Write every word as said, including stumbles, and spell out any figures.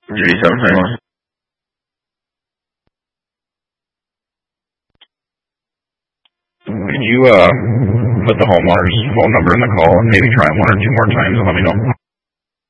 eighty-seven twenty-one. Can you uh put the homeowner's phone number in the call and maybe try one or two more times and let me know?